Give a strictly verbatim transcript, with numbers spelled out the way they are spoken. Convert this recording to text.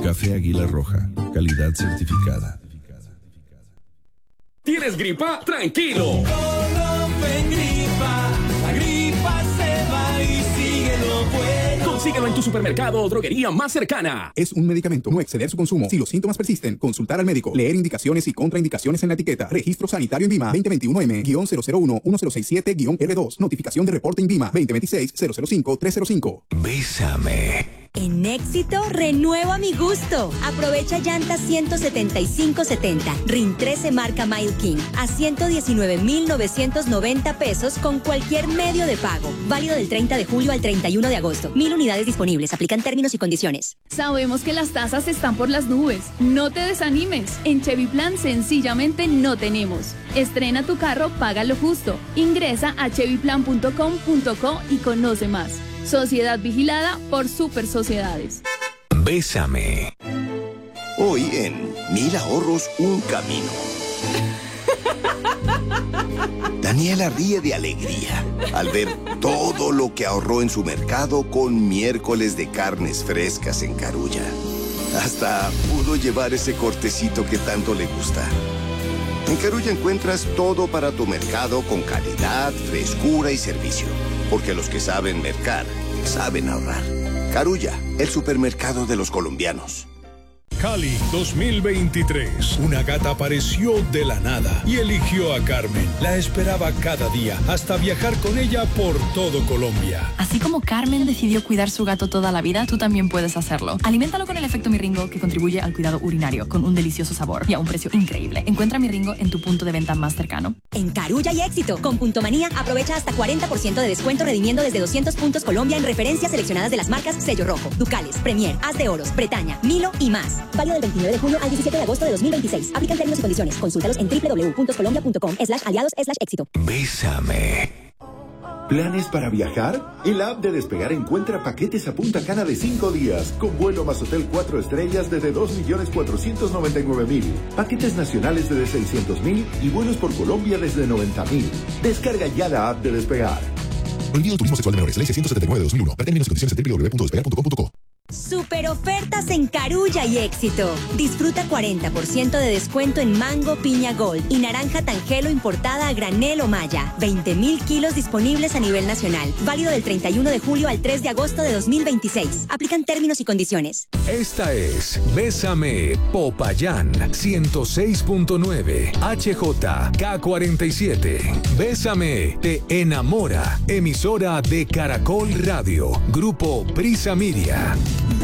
Café Águila Roja, calidad certificada. ¿Tienes gripa? ¡Tranquilo! Gripa, la gripa se va y sigue lo bueno. Consíguelo en tu supermercado o droguería más cercana. Es un medicamento, no exceder su consumo. Si los síntomas persisten, consultar al médico. Leer indicaciones y contraindicaciones en la etiqueta. Registro Sanitario INVIMA veinte veintiuno M cero cero uno uno cero seis siete R dos. Notificación de reporte INVIMA veinte veintiséis cero cero cinco tres cero cinco. Bésame. En Éxito, renuevo a mi gusto. Aprovecha llantas ciento setenta y cinco setenta, R I N trece marca Mile King a ciento diecinueve mil novecientos noventa pesos con cualquier medio de pago. Válido del treinta de julio al treinta y uno de agosto. Mil unidades disponibles. Aplican términos y condiciones. Sabemos que las tasas están por las nubes. No te desanimes. En Chevy Plan sencillamente no tenemos. Estrena tu carro, paga lo justo. Ingresa a chevy plan punto com punto co y conoce más. Sociedad vigilada por Super Sociedades. Bésame. Hoy en Mil Ahorros, un camino. Daniela ríe de alegría al ver todo lo que ahorró en su mercado con miércoles de carnes frescas en Carulla. Hasta pudo llevar ese cortecito que tanto le gusta. En Carulla encuentras todo para tu mercado con calidad, frescura y servicio. Porque los que saben mercar, saben ahorrar. Carulla, el supermercado de los colombianos. Cali dos mil veintitrés. Una gata apareció de la nada y eligió a Carmen. La esperaba cada día hasta viajar con ella por todo Colombia. Así como Carmen decidió cuidar su gato toda la vida, tú también puedes hacerlo. Aliméntalo con el efecto Miringo, que contribuye al cuidado urinario, con un delicioso sabor y a un precio increíble. Encuentra Miringo en tu punto de venta más cercano. En Carulla y Éxito, con Punto Manía, aprovecha hasta cuarenta por ciento de descuento redimiendo desde doscientos puntos Colombia en referencias seleccionadas de las marcas Sello Rojo, Ducales, Premier, Haz de Oros, Bretaña, Milo y más. Válido del veintinueve de junio al diecisiete de agosto de dos mil veintiséis. Aplican términos y condiciones. Consúltalos en doble u doble u doble u punto colombia punto com slash aliados slash éxito. Bésame. ¿Planes para viajar? En la app de Despegar encuentra paquetes a Punta Cana de cinco días, con vuelo más hotel cuatro estrellas desde dos millones cuatrocientos noventa y nueve mil, paquetes nacionales desde seiscientos mil y vuelos por Colombia desde noventa mil. Descarga ya la app de Despegar. Prohibido turismo sexual de menores, ley seiscientos setenta y nueve de dos mil uno. Para términos y condiciones en doble u doble u doble u punto despegar punto com punto co. Super ofertas en Carulla y Éxito. Disfruta cuarenta por ciento de descuento en mango piña gold y naranja tangelo importada a granel o malla. veinte mil kilos disponibles a nivel nacional. Válido del treinta y uno de julio al tres de agosto de dos mil veintiséis. Aplican términos y condiciones. Esta es Bésame Popayán ciento seis punto nueve H J K cuarenta y siete. Bésame te enamora. Emisora de Caracol Radio. Grupo Prisa Media.